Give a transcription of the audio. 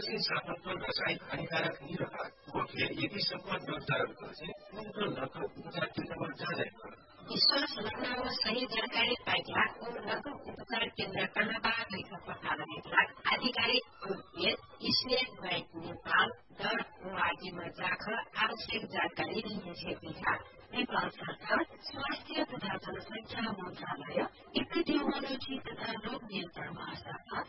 सातत्व रासायनिक हानिकारक नहीं रहा वो फिर यदि सम्पन्न निर्धारण गर्छ उनको नकल उपचार केन्द्रमा जाँदैन विश्वास रखना व सही जानकारी पाइला और नकल उपचार केन्द्र कहाँबाट पत्ता रहेका आधिकारिक स्टेट बैंक नेपाल .org जाख आवश्यक जानकारी लिने नेपाल सरकार स्वास्थ्य तथा जनसंख्या मन्त्रालय एपिडेमियोलोजी तथा रोग नियन्त्रण महाशाखा